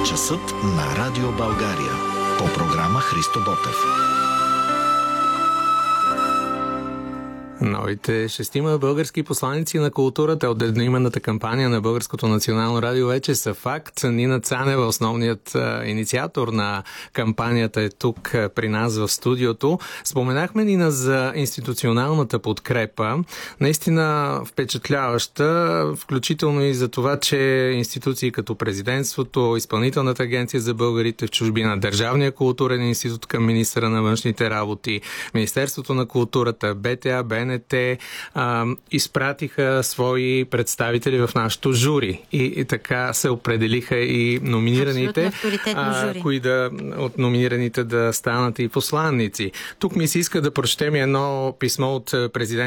Часът на Радио България. По програма Христо Ботев. Новите 6 български посланици на културата от едноименната кампания на Българското национално радио вече са факт. Нина Цанева, основният инициатор на кампанията, е тук при нас в студиото. Споменахме, Нина, за институционалната подкрепа. Наистина впечатляваща, включително и за това, че институции като Президентството, Изпълнителната агенция за българите в чужбина, Държавния културен институт към министъра на външните работи, Министерството на културата, БТА, БНТ изпратиха свои представители в нашото жури. И така се определиха и номинираните, кои от номинираните да станат и посланници. Тук ми се иска да прочетем едно писмо от президента